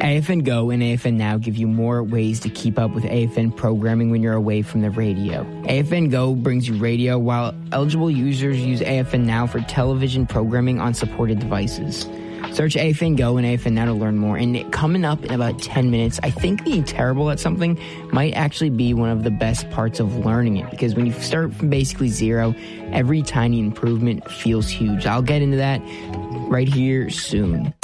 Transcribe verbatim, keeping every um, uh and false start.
A F N Go and A F N Now give you more ways to keep up with A F N programming when you're away from the radio. A F N Go brings you radio, while eligible users use A F N Now for television programming on supported devices. Search A F N Go and A F N Now to learn more. And coming up in about ten minutes, I think being terrible at something might actually be one of the best parts of learning it, because when you start from basically zero, every tiny improvement feels huge. I'll get into that right here soon.